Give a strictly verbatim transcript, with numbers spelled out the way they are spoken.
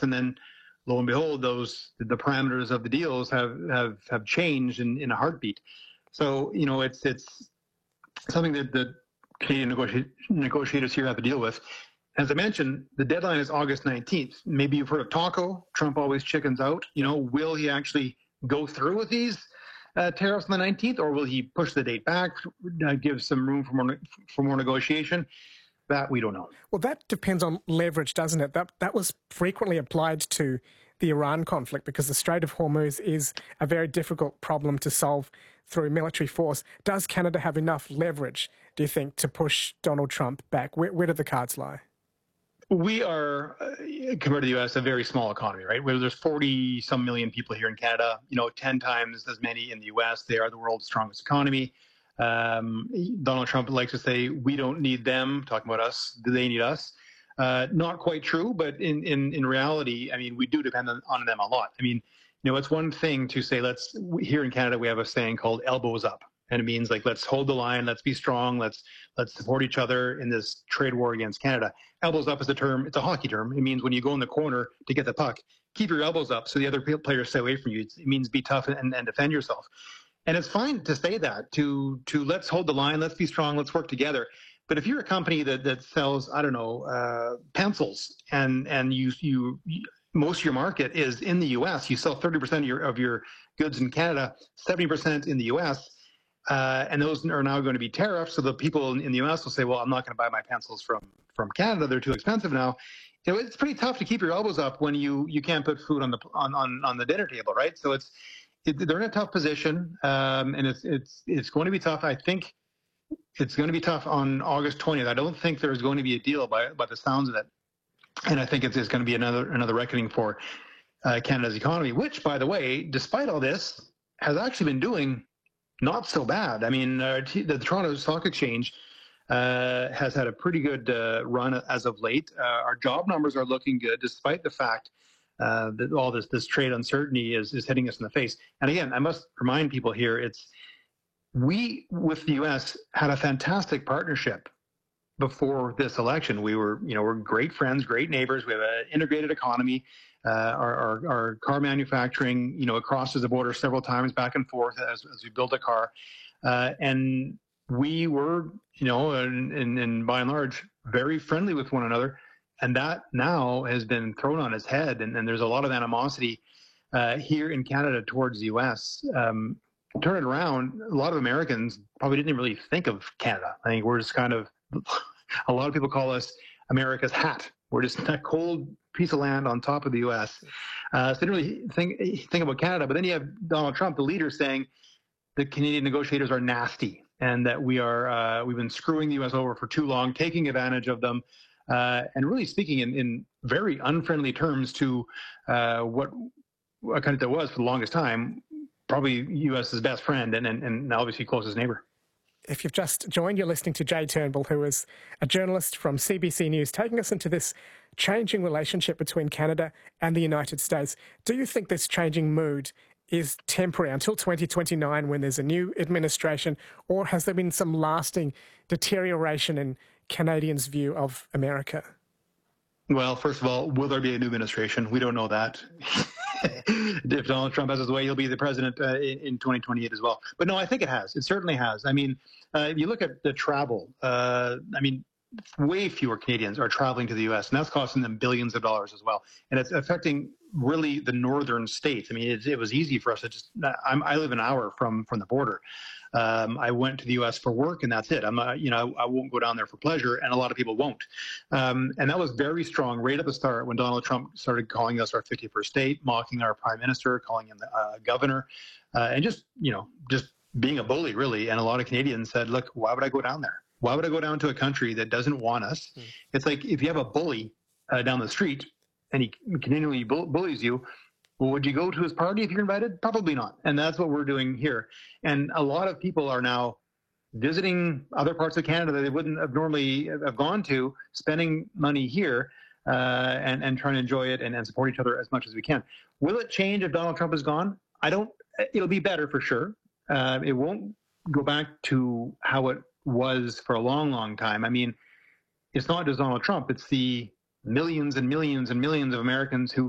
and then lo and behold, those the parameters of the deals have have have changed in, in a heartbeat. So you know, it's it's something that the Canadian negoti- negotiators here have to deal with. As I mentioned, the deadline is August nineteenth. Maybe you've heard of Taco. Trump always chickens out. You know, will he actually go through with these uh, tariffs on the nineteenth, or will he push the date back, uh, give some room for more for more negotiation? That we don't know. Well, that depends on leverage, doesn't it? That that was frequently applied to the Iran conflict because the Strait of Hormuz is a very difficult problem to solve through military force. Does Canada have enough leverage, do you think, to push Donald Trump back? Where, where do the cards lie? We are, uh, compared to the U S, a very small economy, right? Where there's forty some million people here in Canada, you know, ten times as many in the U S. They are the world's strongest economy. Um, Donald Trump likes to say, we don't need them, talking about us, do they need us? Uh, not quite true, but in, in, in reality, I mean, we do depend on, on them a lot. I mean, you know, it's one thing to say, let's, here in Canada, we have a saying called elbows up. And it means like, let's hold the line, let's be strong, let's let's support each other in this trade war against Canada. Elbows up is a term, it's a hockey term. It means when you go in the corner to get the puck, keep your elbows up so the other players stay away from you. It means be tough and, and defend yourself. And it's fine to say that, to to let's hold the line, let's be strong, let's work together. But if you're a company that, that sells, I don't know, uh, pencils, and and you, you you most of your market is in the U S, you sell thirty percent of your of your goods in Canada, seventy percent in the U S, uh, and those are now going to be tariffed. So the people in, in the U S will say, well, I'm not going to buy my pencils from from Canada; they're too expensive now. You know, it's pretty tough to keep your elbows up when you you can't put food on the on on, on the dinner table, right? So it's it, they're in a tough position, um, and it's it's it's going to be tough. I think it's going to be tough on August twentieth. I don't think there's going to be a deal by by the sounds of it, and I think it's, it's going to be another another reckoning for uh, Canada's economy, which, by the way, despite all this, has actually been doing not so bad. I mean, uh, the, the Toronto Stock Exchange uh, has had a pretty good uh, run as of late. Uh, our job numbers are looking good, despite the fact uh, that all this this trade uncertainty is is hitting us in the face. And again, I must remind people here, it's we with the U S had a fantastic partnership before this election. We were, you know, we're great friends, great neighbors. We have an integrated economy. Uh, our, our, our car manufacturing, you know, it crosses the border several times back and forth as, as we build a car. Uh, and we were, you know, and, and, and by and large, very friendly with one another. And that now has been thrown on its head. And, and there's a lot of animosity uh, here in Canada towards the U S. Um, turn it around, a lot of Americans probably didn't really think of Canada. I think we're just kind of, a lot of people call us America's hat. We're just a cold piece of land on top of the U S. Uh, so they didn't really think, think about Canada. But then you have Donald Trump, the leader, saying the Canadian negotiators are nasty and that we are, uh, we've been screwing the U S over for too long, taking advantage of them, uh, and really speaking in, in very unfriendly terms to uh, what a country that was for the longest time probably U S's best friend and, and, and obviously closest neighbor. If you've just joined, you're listening to Jay Turnbull, who is a journalist from C B C News, taking us into this changing relationship between Canada and the United States. Do you think this changing mood is temporary until twenty twenty-nine when there's a new administration, or has there been some lasting deterioration in Canadians' view of America? Well, first of all, will there be a new administration? We don't know that. If Donald Trump has his way, he'll be the president uh, in, in twenty twenty-eight as well. But no, I think it has. It certainly has. I mean, uh, if you look at the travel, uh, I mean, way fewer Canadians are traveling to the U S, and that's costing them billions of dollars as well. And it's affecting really the northern states. I mean, it, it was easy for us to just, I'm, I live an hour from, from the border. Um, I went to the U S for work, and that's it. I'm, uh, you know, I, I won't go down there for pleasure, and a lot of people won't. Um, and that was very strong right at the start when Donald Trump started calling us our fifty-first state, mocking our prime minister, calling him the uh, governor, uh, and just, you know, just being a bully, really. And a lot of Canadians said, look, why would I go down there? Why would I go down to a country that doesn't want us? Mm. It's like if you have a bully uh, down the street and he continually bull- bullies you, well, would you go to his party if you're invited? Probably not. And that's what we're doing here. And a lot of people are now visiting other parts of Canada that they wouldn't have normally have gone to, spending money here uh, and, and trying to enjoy it and, and support each other as much as we can. Will it change if Donald Trump is gone? I don't. It'll be better for sure. Uh, it won't go back to how it was for a long, long time. I mean, it's not just Donald Trump. It's the millions and millions and millions of Americans who